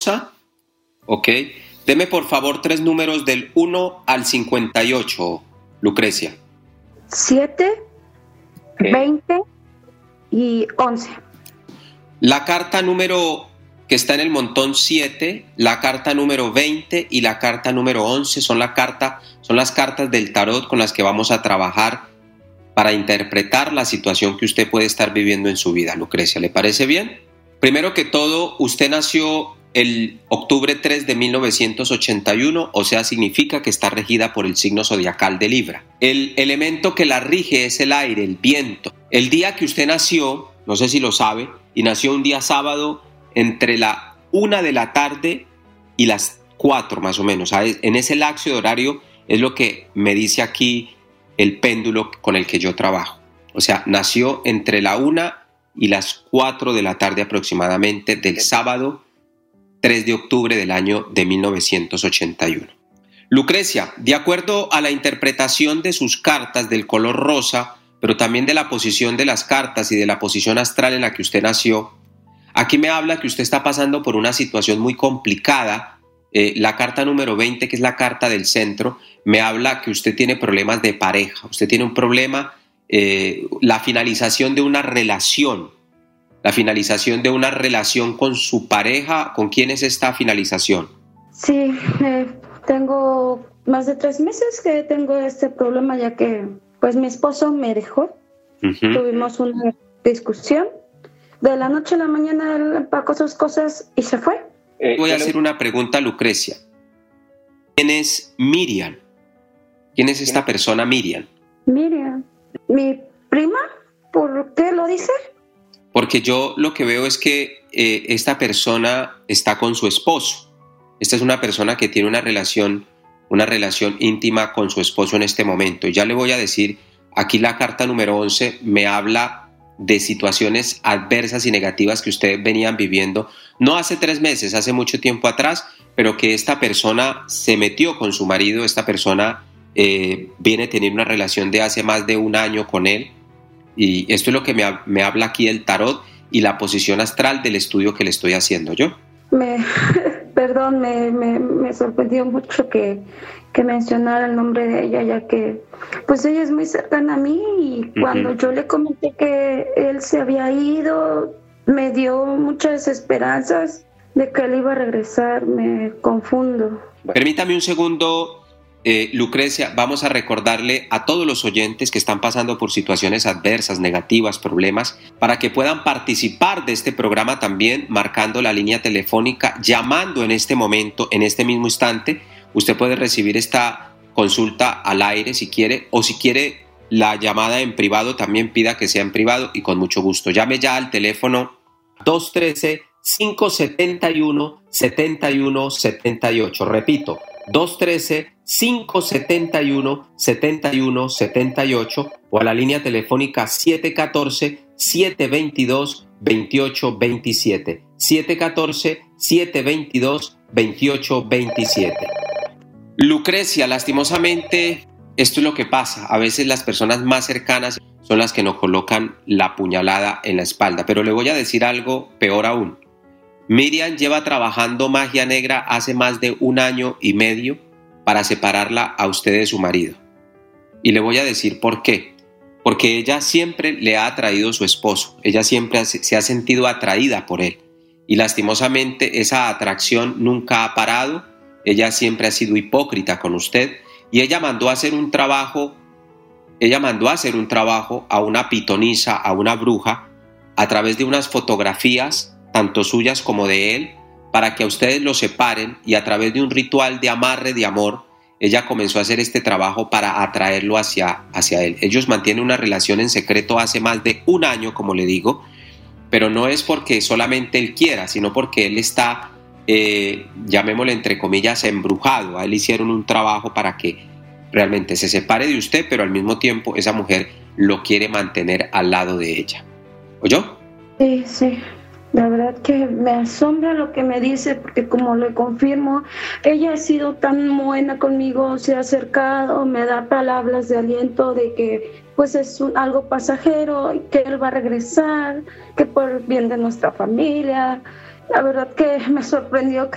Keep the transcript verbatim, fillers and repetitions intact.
rosa. Ok. Deme por favor tres números del uno al cincuenta y ocho, Lucrecia. siete, Okay. veinte y once. La carta número que está en el montón siete, la carta número veinte y la carta número once son, la carta, son las cartas del tarot con las que vamos a trabajar para interpretar la situación que usted puede estar viviendo en su vida, Lucrecia. ¿Le parece bien? Primero que todo, usted nació el octubre tres de mil novecientos ochenta y uno, o sea, significa que está regida por el signo zodiacal de Libra. El elemento que la rige es el aire, el viento. El día que usted nació, no sé si lo sabe, y nació un día sábado entre la una de la tarde y las cuatro más o menos. En ese lapso de horario es lo que me dice aquí el péndulo con el que yo trabajo. O sea, nació entre la una y las cuatro de la tarde aproximadamente del sábado tres de octubre del año de mil novecientos ochenta y uno. Lucrecia, de acuerdo a la interpretación de sus cartas del color rosa, pero también de la posición de las cartas y de la posición astral en la que usted nació, aquí me habla que usted está pasando por una situación muy complicada. Eh, la carta número veinte, que es la carta del centro, me habla que usted tiene problemas de pareja. Usted tiene un problema, eh, la finalización de una relación. La finalización de una relación con su pareja. ¿Con quién es esta finalización? Sí, eh, tengo más de tres meses que tengo este problema, ya que pues mi esposo me dejó. Uh-huh. Tuvimos una discusión. De la noche a la mañana él empacó sus cosas y se fue. Eh, Voy a hacer una pregunta, Lucrecia. ¿Quién es Miriam? ¿Quién es esta persona, Miriam? Miriam, mi prima. ¿Por qué lo dice? Porque yo lo que veo es que eh, esta persona está con su esposo. Esta es una persona que tiene una relación, una relación íntima con su esposo en este momento. Y ya le voy a decir, aquí la carta número once me habla de situaciones adversas y negativas que ustedes venían viviendo, no hace tres meses, hace mucho tiempo atrás, pero que esta persona se metió con su marido, esta persona eh, viene a tener una relación de hace más de un año con él. Y esto es lo que me, me habla aquí el tarot y la posición astral del estudio que le estoy haciendo yo. Me, perdón, me, me, me sorprendió mucho que, que mencionara el nombre de ella, ya que pues ella es muy cercana a mí y cuando uh-huh. yo le comenté que él se había ido, me dio muchas esperanzas de que él iba a regresar. Me confundo. Permítame un segundo. Eh, Lucrecia, vamos a recordarle a todos los oyentes que están pasando por situaciones adversas, negativas, problemas, para que puedan participar de este programa también marcando la línea telefónica, llamando en este momento, en este mismo instante. Usted puede recibir esta consulta al aire si quiere, o si quiere la llamada en privado, también pida que sea en privado y con mucho gusto. Llame ya al teléfono dos uno tres, cinco siete uno, siete uno siete ocho. Repito, dos uno tres, cinco siete uno, siete uno siete ocho o a la línea telefónica siete uno cuatro, siete dos dos, dos ocho dos siete. siete uno cuatro, siete dos dos, dos ocho dos siete. Lucrecia, lastimosamente, esto es lo que pasa. A veces las personas más cercanas son las que nos colocan la puñalada en la espalda. Pero le voy a decir algo peor aún. Miriam lleva trabajando magia negra hace más de un año y medio para separarla a usted de su marido. Y le voy a decir por qué. Porque ella siempre le ha atraído a su esposo. Ella siempre se ha sentido atraída por él. Y lastimosamente esa atracción nunca ha parado. Ella siempre ha sido hipócrita con usted. Y ella mandó a hacer un trabajo, ella mandó a hacer un trabajo a una pitonisa, a una bruja, a través de unas fotografías, tanto suyas como de él, para que a ustedes los separen, y a través de un ritual de amarre, de amor, ella comenzó a hacer este trabajo para atraerlo hacia, hacia él. Ellos mantienen una relación en secreto hace más de un año, como le digo, pero no es porque solamente él quiera, sino porque él está, eh, llamémosle entre comillas, embrujado. A él hicieron un trabajo para que realmente se separe de usted, pero al mismo tiempo esa mujer lo quiere mantener al lado de ella. ¿Oyó? Sí, sí. La verdad que me asombra lo que me dice, porque como le confirmo, ella ha sido tan buena conmigo, se ha acercado, me da palabras de aliento de que pues es un, algo pasajero, y que él va a regresar, que por el bien de nuestra familia. La verdad que me sorprendió